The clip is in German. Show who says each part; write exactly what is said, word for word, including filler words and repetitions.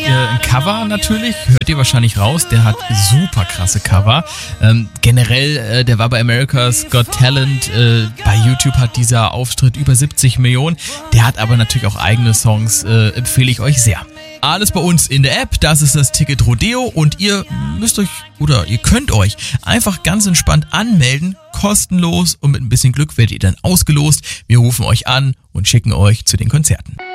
Speaker 1: äh, ein Cover natürlich, hört ihr wahrscheinlich raus, der hat super krasse Cover. Ähm, generell, äh, der war bei America's Got Talent, äh, bei YouTube hat dieser Auftritt über siebzig Millionen, der hat aber natürlich auch eigene Songs, äh, empfehle ich euch sehr. Alles bei uns in der App, das ist das Ticket Rodeo und ihr müsst euch oder ihr könnt euch einfach ganz entspannt anmelden, kostenlos und mit ein bisschen Glück werdet ihr dann ausgelost. Wir rufen euch an und schicken euch zu den Konzerten.